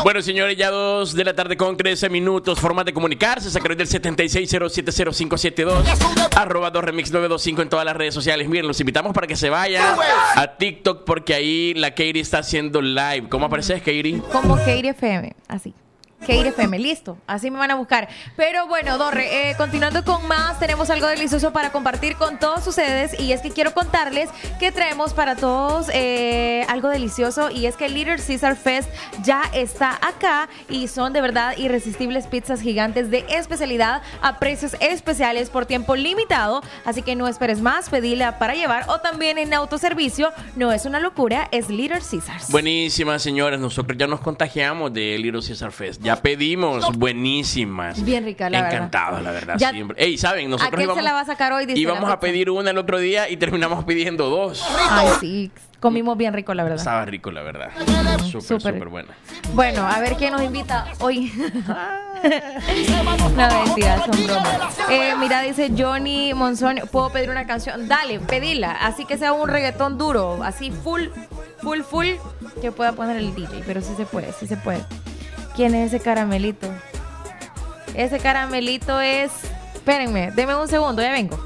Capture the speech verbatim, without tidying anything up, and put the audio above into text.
Bueno, señores, ya dos de la tarde con trece minutos. Formas de comunicarse, sacar del setenta y seis cero siete cero cinco siete dos, arroba dos remix nueve dos cinco en todas las redes sociales. Miren, los invitamos para que se vayan a TikTok porque ahí la Katie está haciendo live. ¿Cómo apareces, Katie? Como Katie F M, así. Katie F M, listo, así me van a buscar. Pero bueno, Dorre, eh, continuando con más, tenemos algo delicioso para compartir con todos ustedes. Y es que quiero contarles que traemos para todos eh, algo delicioso. Y es que el Little Caesar Fest ya está acá. Y son de verdad irresistibles pizzas gigantes de especialidad a precios especiales por tiempo limitado. Así que no esperes más, pedila para llevar o también en autoservicio. No es una locura, es Little Caesars. Buenísimas, señores, nosotros ya nos contagiamos de Little Caesar Fest. Ya pedimos, buenísimas. Bien rica, la Encantados, verdad. la verdad, ya, siempre. Ey, ¿saben? Nosotros ¿a quién íbamos, se la va a sacar hoy? Dice íbamos a pedir una el otro día y terminamos pidiendo dos. Ay, sí. Comimos bien rico, la verdad. Estaba rico, la verdad. Súper, súper buena. Bueno, a ver quién nos invita hoy. No, mentira, son bromas. Eh, mira, dice Johnny Monzón, ¿puedo pedir una canción? Dale, pedila. Así que sea un reggaetón duro, así full, full, full, que pueda poner el D J. Pero sí se puede, sí se puede. ¿Quién es ese caramelito? Ese caramelito es... Espérenme, denme un segundo, ya vengo.